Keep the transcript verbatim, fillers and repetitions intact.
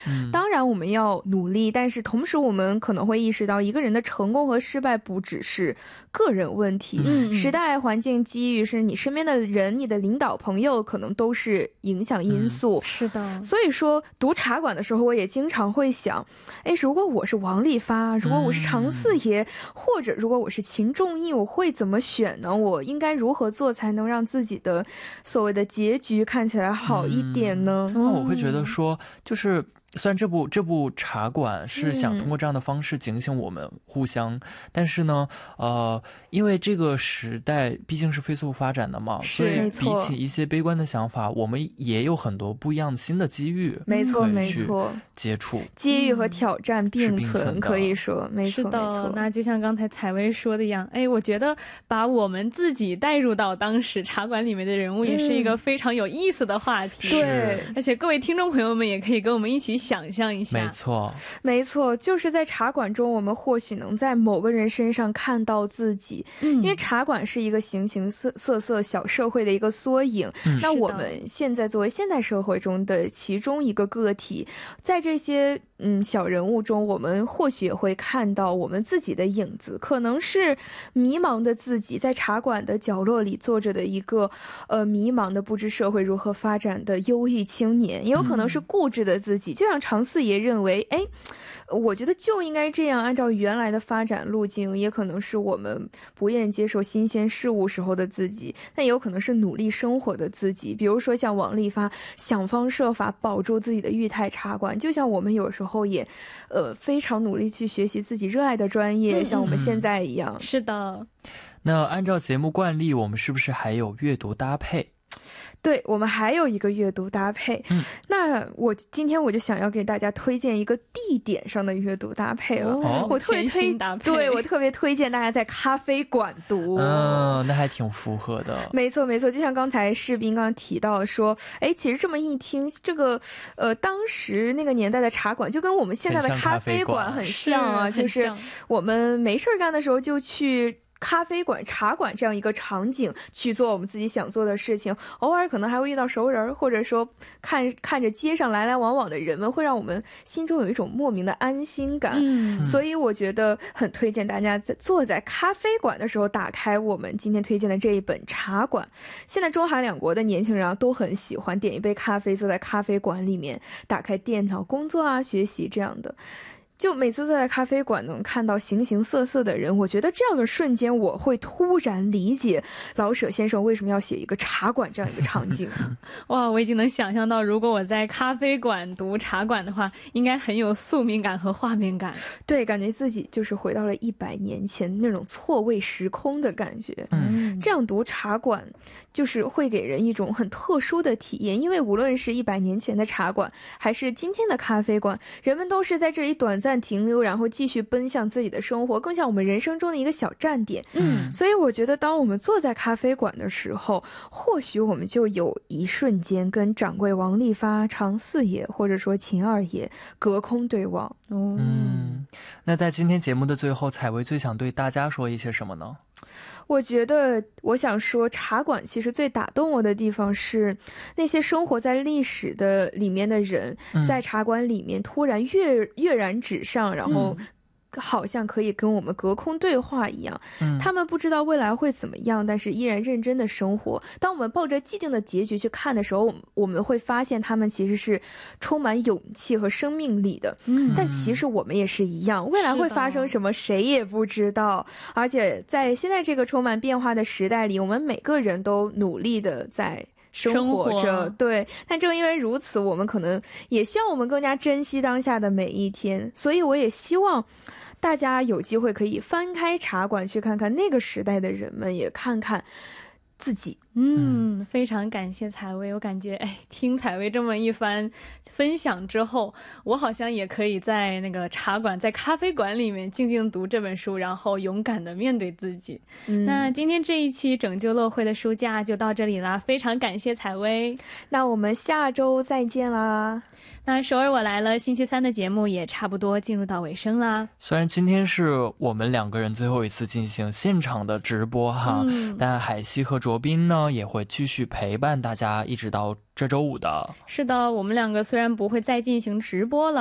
当然我们要努力，但是同时我们可能会意识到一个人的成功和失败不只是个人问题，时代环境机遇是你身边的人，你的领导朋友可能都是影响因素。是的，所以说读茶馆的时候我也经常会想，哎，如果我是王利发，如果我是常四爷，或者如果我是秦仲义，我会怎么选呢？我应该如何做才能让自己的所谓的结局看起来好一点呢？ 那我会觉得说，就是虽然这部这部茶馆是想通过这样的方式警醒我们互相，但是呢呃因为这个时代毕竟是飞速发展的嘛，所以比起一些悲观的想法，我们也有很多不一样的新的机遇，没错没错，接触机遇和挑战并存，可以说没错没错。那就像刚才采薇说的一样，哎，我觉得把我们自己带入到当时茶馆里面的人物也是一个非常有意思的话题，对，而且各位听众朋友们也可以跟我们一起想象一下。没错没错，就是在茶馆中我们或许能在某个人身上看到自己，因为茶馆是一个形形色色小社会的一个缩影，那我们现在作为现代社会中的其中一个个体，在这些嗯小人物中我们或许也会看到我们自己的影子，可能是迷茫的自己在茶馆的角落里坐着的一个呃迷茫的不知社会如何发展的忧郁青年，也有可能是固执的自己，就像常四爷认为哎，我觉得就应该这样按照原来的发展路径，也可能是我们不愿意接受新鲜事物时候的自己，但也有可能是努力生活的自己，比如说像王利发想方设法保住自己的裕泰茶馆，就像我们有时候也呃非常努力去学习自己热爱的专业，像我们现在一样。是的。那按照节目惯例，我们是不是还有阅读搭配？对，我们还有一个阅读搭配，嗯，那我今天我就想要给大家推荐一个地点上的阅读搭配了。哦，我特别推对我特别推荐大家在咖啡馆读。嗯，那还挺符合的。没错没错，就像刚才士兵刚刚提到说，哎，其实这么一听，这个呃当时那个年代的茶馆就跟我们现在的咖啡馆很像啊，就是我们没事干的时候就去咖啡馆茶馆这样一个场景去做我们自己想做的事情，偶尔可能还会遇到熟人，或者说看看着街上来来往往的人们，会让我们心中有一种莫名的安心感。嗯，所以我觉得很推荐大家在坐在咖啡馆的时候打开我们今天推荐的这一本茶馆。现在中韩两国的年轻人啊都很喜欢点一杯咖啡，坐在咖啡馆里面打开电脑工作啊学习这样的，就每次坐在咖啡馆能看到形形色色的人，我觉得这样的瞬间我会突然理解老舍先生为什么要写一个茶馆这样一个场景。哇，我已经能想象到如果我在咖啡馆读茶馆的话，应该很有宿命感和画面感。对，感觉自己就是回到了一百年前那种错位时空的感觉。嗯，这样读茶馆就是会给人一种很特殊的体验，因为无论是一百年前的茶馆还是今天的咖啡馆，人们都是在这里短暂停留，然后继续奔向自己的生活，更像我们人生中的一个小站点。嗯，所以我觉得当我们坐在咖啡馆的时候，或许我们就有一瞬间跟掌柜王利发、常四爷或者说秦二爷隔空对望。嗯，那在今天节目的最后，采薇最想对大家说一些什么呢？我觉得我想说茶馆其实最打动我的地方是那些生活在历史的里面的人，在茶馆里面突然跃跃然纸上，然后好像可以跟我们隔空对话一样。他们不知道未来会怎么样，但是依然认真的生活。当我们抱着既定的结局去看的时候，我们会发现他们其实是充满勇气和生命力的。但其实我们也是一样，未来会发生什么谁也不知道。而且在现在这个充满变化的时代里，我们每个人都努力的在生活着，对，但正因为如此，我们可能也希望我们更加珍惜当下的每一天。所以我也希望大家有机会可以翻开茶馆去看看那个时代的人们，也看看自己。嗯，非常感谢采薇，我感觉哎，听采薇这么一番分享之后，我好像也可以在那个茶馆在咖啡馆里面静静读这本书，然后勇敢的面对自己。嗯，那今天这一期拯救乐会的书架就到这里啦，非常感谢采薇，那我们下周再见啦。那首尔我来了星期三的节目也差不多进入到尾声啦。虽然今天是我们两个人最后一次进行现场的直播哈，嗯，但海西和卓斌呢呢也会继续陪伴大家一直到这周五的。 是的，我们两个虽然不会再进行直播了，